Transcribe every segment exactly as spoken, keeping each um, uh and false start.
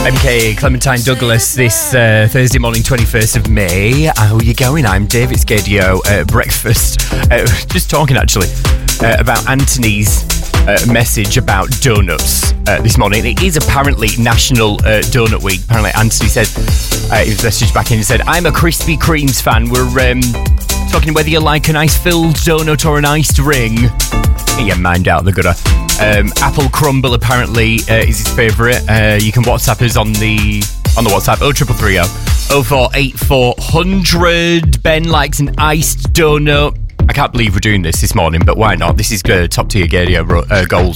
M K Clementine Douglas this uh, Thursday morning, twenty-first of May. How are you going? I'm David Scadio. Uh, breakfast. Uh, just talking actually uh, about Anthony's uh, message about donuts uh, this morning. It is apparently National uh, Donut Week. Apparently, Anthony said, uh, his message back in, he said, I'm a Krispy Kremes fan. We're um, talking whether you like an ice-filled donut or an iced ring. Get your mind out the gutter. Um, Apple Crumble apparently uh, is his favourite. Uh, you can WhatsApp us on the on the WhatsApp oh triple three oh oh four eight four hundred. Ben likes an iced donut. I can't believe we're doing this this morning, but why not? This is uh, top tier Gadio uh, gold.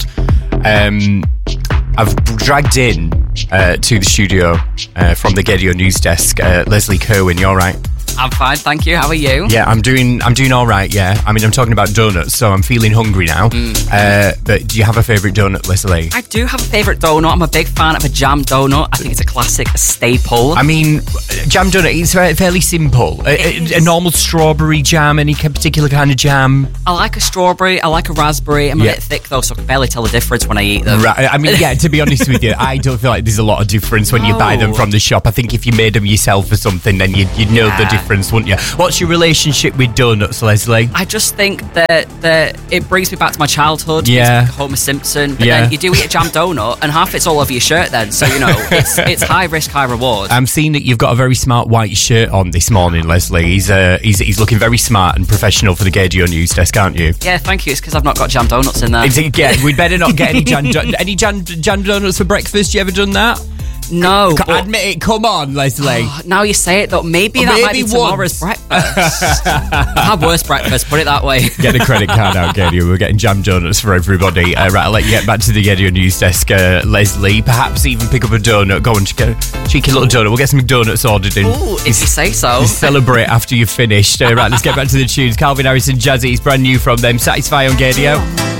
Um, I've dragged in uh, to the studio uh, from the Gadio news desk uh, Leslie Kerwin. You all right? I'm fine, thank you. How are you? Yeah, I'm doing I'm doing all right, yeah. I mean, I'm talking about donuts, so I'm feeling hungry now. Mm. Uh, but do you have a favourite donut, Leslie? I do have a favourite donut. I'm a big fan of a jam donut. I think it's a classic, a staple. I mean, jam donut is fairly simple. A, a, a normal strawberry jam, any particular kind of jam? I like a strawberry, I like a raspberry. I'm a yeah. bit thick, though, so I can barely tell the difference when I eat them. Right. I mean, yeah, to be honest with you, I don't feel like there's a lot of difference when no. you buy them from the shop. I think if you made them yourself or something, then you'd, you'd know yeah. the difference, wouldn't you? What's your relationship with donuts, Leslie? I just think that, that it brings me back to my childhood. Yeah. Like Homer Simpson. But yeah. then you do eat a jam donut and half it's all over your shirt then. So, you know, it's it's high risk, high reward. I'm seeing that you've got a very smart white shirt on this morning, Leslie. He's uh, he's, he's looking very smart and professional for the Gadio news desk, aren't you? Yeah, thank you. It's because I've not got jam donuts in there. It, yeah, we'd better not get any jam, any jam, jam donuts for breakfast. You ever done that? No. C- but, admit it, come on, Leslie. Oh, now you say it, though, maybe that maybe might be once. tomorrow's breakfast. I've had worse breakfast, put it that way. Get a credit card out, Gadio. We're getting jam donuts for everybody. Uh, right, I'll let you get back to the Gadio news desk, uh, Leslie. Perhaps even pick up a donut. Go and get a cheeky little donut. We'll get some donuts ordered in. Ooh, if you say so. Celebrate after you've finished. Uh, right, let's get back to the tunes. Calvin Harris and Jazzy. It's brand new from them. Satisfy on Gadio.